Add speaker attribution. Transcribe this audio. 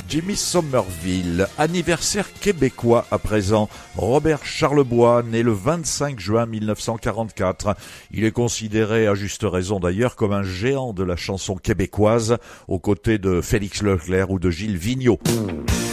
Speaker 1: Jimmy Somerville, anniversaire québécois à présent. Robert Charlebois, né le 25 juin 1944. Il est considéré, à juste raison d'ailleurs, comme un géant de la chanson québécoise, aux côtés de Félix Leclerc ou de Gilles Vigneault.